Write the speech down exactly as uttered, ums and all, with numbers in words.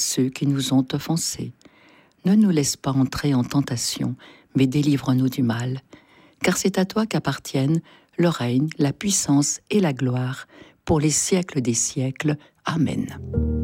ceux qui nous ont offensés. Ne nous laisse pas entrer en tentation, mais délivre-nous du mal. Car c'est à toi qu'appartiennent le règne, la puissance et la gloire, pour les siècles des siècles. Amen.